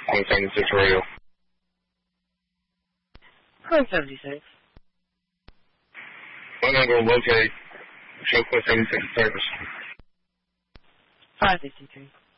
176 radio. 176. I'm going to go locate show 176 service. 553.